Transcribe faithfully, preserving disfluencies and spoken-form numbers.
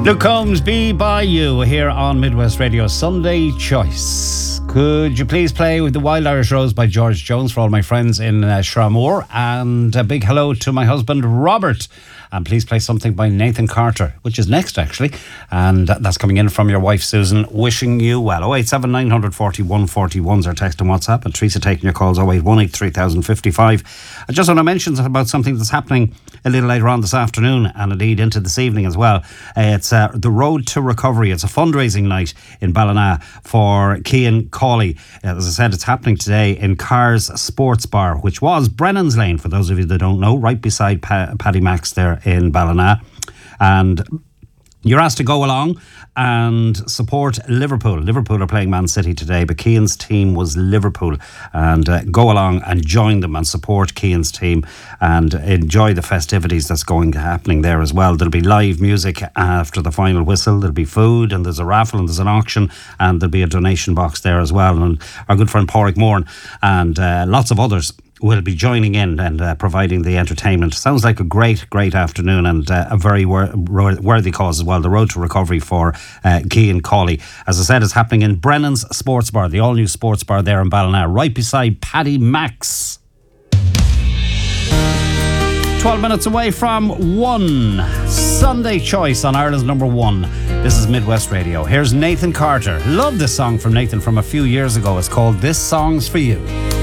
Luke Combs, Be By You, here on Midwest Radio Sunday Choice. Could you please play with the Wild Irish Rose by George Jones for all my friends in uh, Shramore? And a big hello to my husband Robert. And please play something by Nathan Carter, which is next actually. And that's coming in from your wife Susan, wishing you well. oh eight seven nine four one four one is our text and WhatsApp. And Teresa taking your calls oh eight one eight three thousand fifty-five. I just want to mention about something that's happening a little later on this afternoon and indeed into this evening as well. Uh, it's uh, the Road to Recovery. It's a fundraising night in Ballina for Cian Cawley. Uh, as I said, it's happening today in Cars Sports Bar, which was Brennan's Lane, for those of you that don't know, right beside pa- Paddy Max there in Ballina. And you're asked to go along and support Liverpool. Liverpool are playing Man City today, but Cian's team was Liverpool. And uh, go along and join them and support Cian's team and enjoy the festivities that's going happening there as well. There'll be live music after the final whistle. There'll be food and there's a raffle and there's an auction and there'll be a donation box there as well. And our good friend Pádraig Moran and uh, lots of others will be joining in and uh, providing the entertainment. Sounds like a great, great afternoon and uh, a very wor- worthy cause as well. The Road to Recovery for uh, Cian Cawley. As I said, it's happening in Brennan's Sports Bar, the all-new sports bar there in Ballina, right beside Paddy Max. twelve minutes away from one. Sunday Choice on Ireland's number one. This is Midwest Radio. Here's Nathan Carter. Love this song from Nathan from a few years ago. It's called This Song's For You.